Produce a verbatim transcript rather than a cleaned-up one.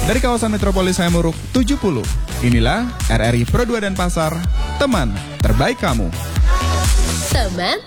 Dari kawasan Metropolis Hayamuruk tujuh puluh, inilah R R I Pro dua Denpasar, teman terbaik kamu. Teman